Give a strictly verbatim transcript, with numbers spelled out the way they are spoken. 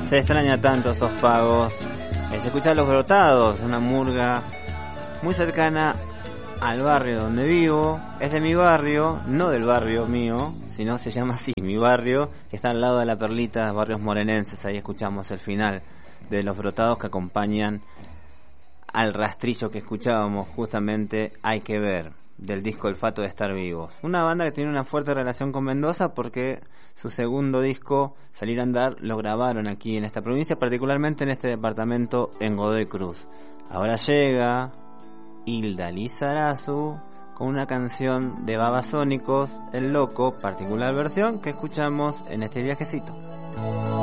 Se extraña tanto esos pagos. Eh, se escuchan Los Brotados, una murga muy cercana al barrio donde vivo. Es de mi barrio, no del barrio mío, sino se llama así, mi barrio, que está al lado de La Perlita, barrios morenenses. Ahí escuchamos el final de Los Brotados, que acompañan al rastrillo que escuchábamos justamente, Hay que ver, del disco Olfato de Estar Vivos. Una banda que tiene una fuerte relación con Mendoza porque su segundo disco, Salir a Andar, lo grabaron aquí en esta provincia, particularmente en este departamento, en Godoy Cruz. Ahora llega Hilda Lizarazu con una canción de Babasónicos, El Loco, particular versión que escuchamos en este viajecito.